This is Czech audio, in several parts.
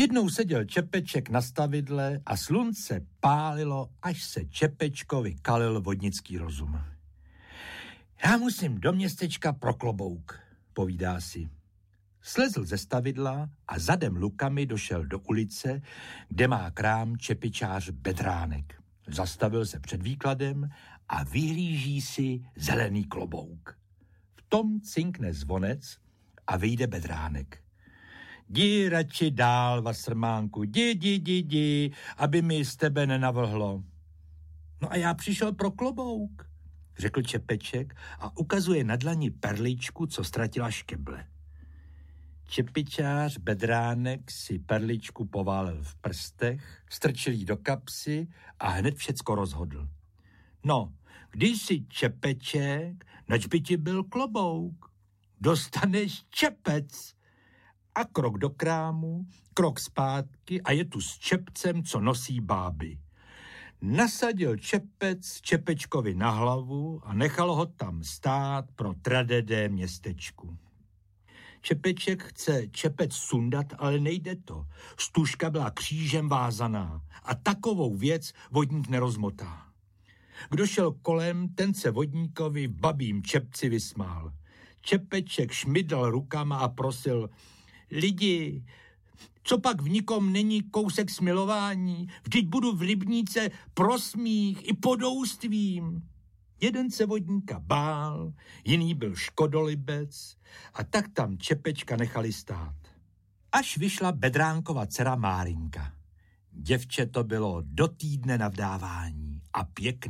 Jednou seděl Čepeček na stavidle a slunce pálilo, až se Čepečkovi kalil vodnický rozum. Já musím do městečka pro klobouk, povídá si. Slezl ze stavidla a zadem lukami došel do ulice, kde má krám čepičář Bedránek. Zastavil se před výkladem a vyhlíží si zelený klobouk. V tom cinkne zvonec a vyjde Bedránek. Jdi radši dál, Vasrmánku, jdi, aby mi z tebe nenavlhlo. No a já přišel pro klobouk, řekl Čepeček a ukazuje na dlani perličku, co ztratila škeble. Čepičář Bedránek si perličku poválil v prstech, strčil jí do kapsy a hned všecko rozhodl. No, když jsi Čepeček, nač by ti byl klobouk? Dostaneš čepec. A krok do krámu, krok zpátky a je tu s čepcem, co nosí báby. Nasadil čepec Čepečkovi na hlavu a nechal ho tam stát pro tradedé městečku. Čepeček chce čepec sundat, ale nejde to. Stužka byla křížem vázaná a takovou věc vodník nerozmotá. Kdo šel kolem, ten se vodníkovi v babím čepci vysmál. Čepeček šmydl rukama a prosil: Lidi, co pak v nikom není kousek smilování? Vždyť budu v rybníce pro smích i podoustvím. Jeden se vodníka bál, jiný byl škodolibec a tak tam Čepečka nechali stát. Až vyšla Bedránkova dcera Márinka. Děvče to bylo do týdne na vdávání a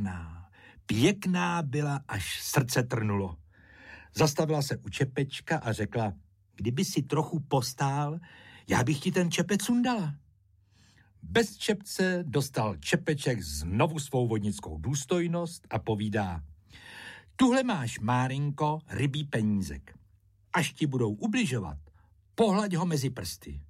pěkná byla, až srdce trnulo. Zastavila se u Čepečka a řekla: Kdyby si trochu postál, já bych ti ten čepec sundala. Bez čepce dostal Čepeček znovu svou vodnickou důstojnost a povídá: Tuhle máš, Márinko, rybí penízek. Až ti budou ubližovat, pohlaď ho mezi prsty.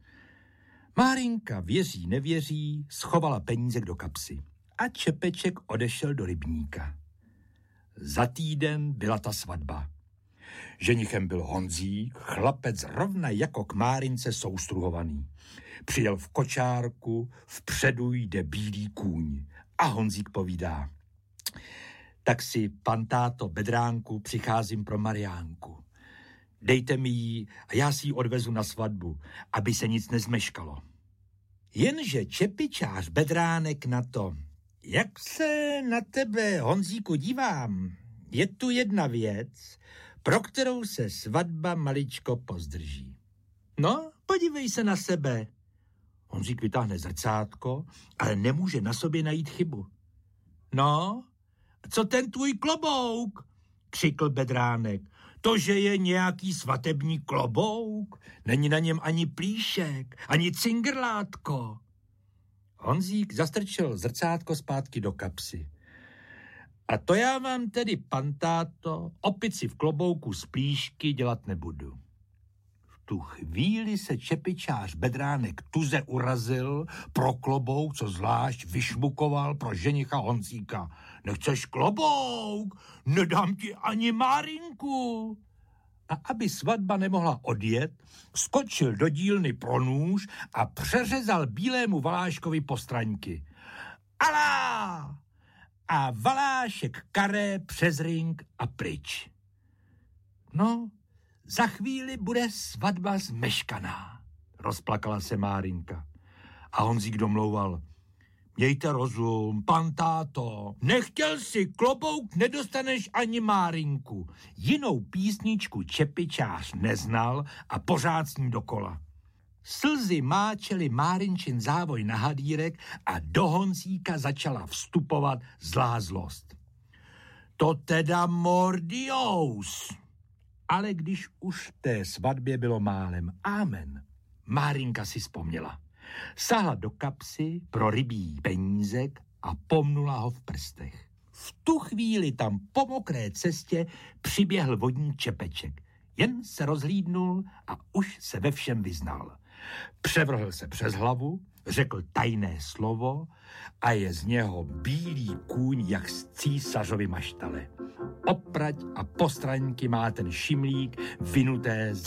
Márinka věří, nevěří, schovala penízek do kapsy a Čepeček odešel do rybníka. Za týden byla ta svatba. Ženichem byl Honzík, chlapec rovna jako k Márince soustruhovaný. Přijel v kočárku, vpředu jde bílý kůň. A Honzík povídá: Tak si, pan táto Bedránku, přicházím pro Mariánku. Dejte mi ji a já si ji odvezu na svatbu, aby se nic nezmeškalo. Jenže čepičář Bedránek na to: Jak se na tebe, Honzíku, dívám, je tu jedna věc, pro kterou se svatba maličko pozdrží. No, podívej se na sebe. Honzík vytáhne zrcátko, ale nemůže na sobě najít chybu. No, co ten tvůj klobouk? Křikl Bedránek. To, že je nějaký svatební klobouk, není na něm ani plíšek, ani cingrlátko. Honzík zastrčil zrcátko zpátky do kapsy. A to já vám tedy, pan táto, opici v klobouku z plíšky dělat nebudu. V tu chvíli se čepičář Bedránek tuze urazil pro klobouk, co zvlášť vyšmukoval pro ženicha Honzíka. Nechceš klobouk? Nedám ti ani Márinku. A aby svatba nemohla odjet, skočil do dílny pro nůž a přeřezal bílému Valáškovi postraňky. Alá! A Valášek karé přes ring a pryč. No, za chvíli bude svatba zmeškaná, rozplakala se Márinka. A Honzík domlouval: Mějte rozum, pan táto, nechtěl si klobouk, nedostaneš ani Márinku. Jinou písničku čepičář neznal a pořád s ní dokola. Slzy máčely Márinčin závoj na hadírek a do Honzíka začala vstupovat zlá zlost. To teda mordious! Ale když už té svatbě bylo málem amen, Márinka si vzpomněla. Sahla do kapsy pro rybí penízek a pomnula ho v prstech. V tu chvíli tam po mokré cestě přiběhl vodní Čepeček. Jen se rozhlídnul a už se ve všem vyznal. Převrhl se přes hlavu, řekl tajné slovo a je z něho bílý kůň jak z císařovy maštale. Oprať a postraňky má ten šimlík vinuté